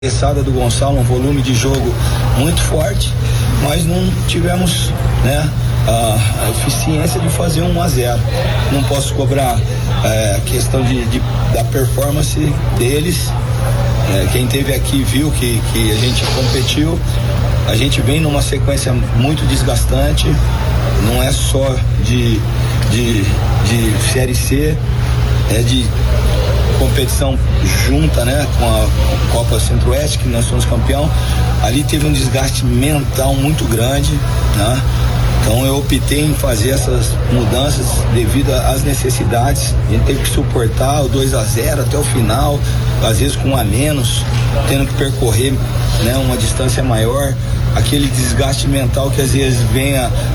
Cabeçada do Gonçalo, um volume de jogo muito forte, mas não tivemos, né, a eficiência de fazer 1-0. Não posso cobrar a questão da performance deles. Quem esteve aqui viu que a gente competiu. A gente vem numa sequência muito desgastante, não é só de Série C, é de competição junta, né, com a Copa Centro-Oeste, que nós somos campeão. Ali teve um desgaste mental muito grande, né? Então eu optei em fazer essas mudanças devido às necessidades. A gente teve que suportar o 2-0 até o final, às vezes com 1 a menos, tendo que percorrer, né, uma distância maior. Aquele desgaste mental que às vezes vem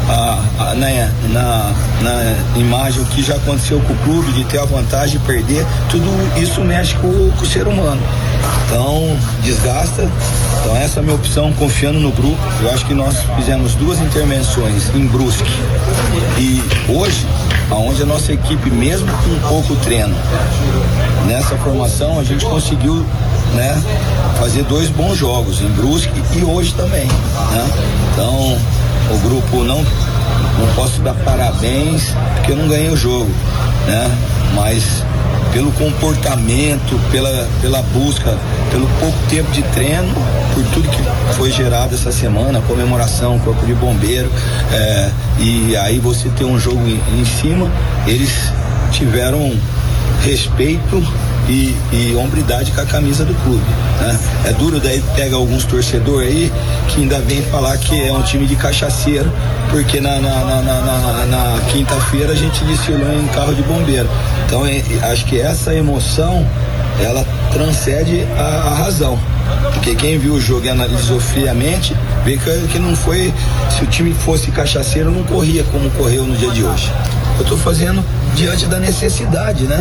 na imagem que já aconteceu com o clube, de ter a vantagem e perder, tudo isso mexe com o ser humano. Então, desgasta. Então essa é a minha opção, confiando no grupo. Eu acho que nós fizemos 2 intervenções em Brusque. E hoje, aonde a nossa equipe, mesmo com pouco treino, nessa formação, a gente conseguiu, né, fazer 2 bons jogos em Brusque e hoje também, né? Então o grupo não posso dar parabéns porque eu não ganhei o jogo, né? Mas pelo comportamento, pela busca, pelo pouco tempo de treino, por tudo que foi gerado essa semana, comemoração, corpo de bombeiro, e aí você tem um jogo em cima, eles tiveram respeito e hombridade com a camisa do clube, né? É duro, daí pega alguns torcedores aí que ainda vem falar que é um time de cachaceiro, porque na quinta-feira a gente desfilou em carro de bombeiro. Então acho que essa emoção, ela transcende a razão, porque quem viu o jogo e analisou friamente vê que não foi, se o time fosse cachaceiro não corria como correu no dia de hoje. Eu estou fazendo diante da necessidade, né?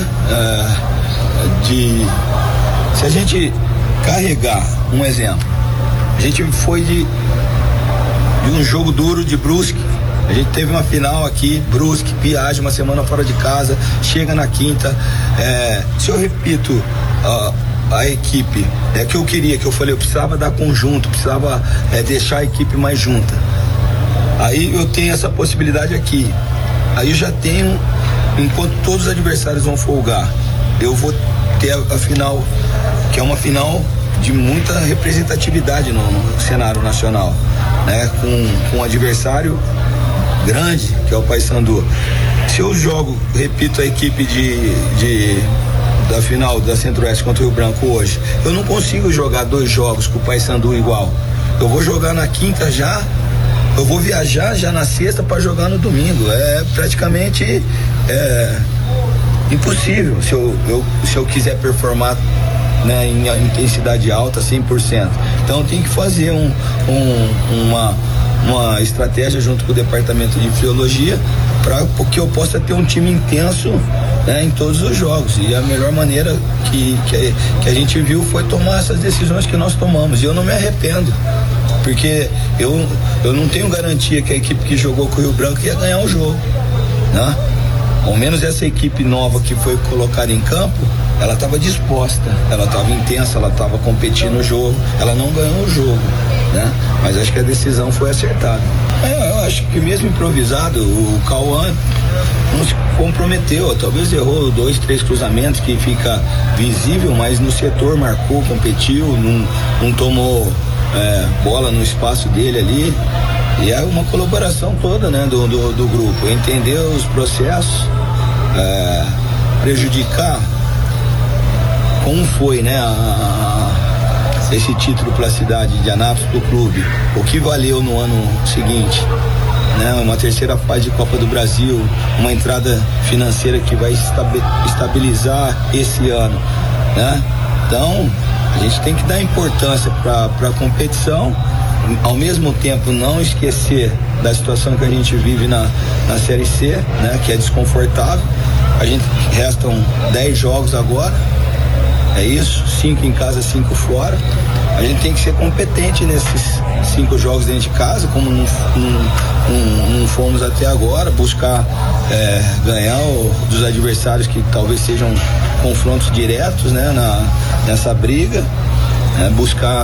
Se a gente carregar um exemplo, a gente foi de um jogo duro de Brusque, a gente teve uma final aqui, Brusque, viaja uma semana fora de casa, chega na quinta, se eu repito a equipe, que eu queria, que eu falei, eu precisava dar conjunto, precisava deixar a equipe mais junta, aí eu tenho essa possibilidade aqui, aí eu já tenho, enquanto todos os adversários vão folgar, eu vou ter a final, que é uma final de muita representatividade no cenário nacional, né? Com um adversário grande, que é o Paysandu. Se eu jogo, repito, a equipe da final da Centro-Oeste contra o Rio Branco hoje, eu não consigo jogar 2 jogos com o Paysandu igual. Eu vou jogar na quinta já, eu vou viajar já na sexta para jogar no domingo. É praticamente impossível se eu quiser performar, né, em intensidade alta 100%. Então eu tenho que fazer uma estratégia junto com o departamento de fisiologia para que eu possa ter um time intenso, né, em todos os jogos. E a melhor maneira que a gente viu foi tomar essas decisões que nós tomamos. E eu não me arrependo, porque eu não tenho garantia que a equipe que jogou com o Rio Branco ia ganhar o jogo, né? Ao menos essa equipe nova que foi colocada em campo, ela estava disposta, ela estava intensa, ela estava competindo no jogo, ela não ganhou o jogo, né? Mas acho que a decisão foi acertada. Eu acho que mesmo improvisado, o Cauã não se comprometeu, talvez errou 2, 3 cruzamentos que fica visível, mas no setor marcou, competiu, não tomou bola no espaço dele ali. E é uma colaboração toda, né, do grupo, entender os processos, prejudicar como foi, né, esse título para a cidade de Anápolis, para o clube, o que valeu no ano seguinte, né, uma terceira fase de Copa do Brasil, uma entrada financeira que vai estabilizar esse ano, né? Então a gente tem que dar importância para a competição, ao mesmo tempo não esquecer da situação que a gente vive na Série C, né, que é desconfortável. A gente restam 10 jogos agora, é isso, 5 em casa, 5 fora. A gente tem que ser competente nesses 5 jogos dentro de casa, como não fomos até agora, buscar ganhar dos adversários que talvez sejam confrontos diretos, né, nessa briga. buscar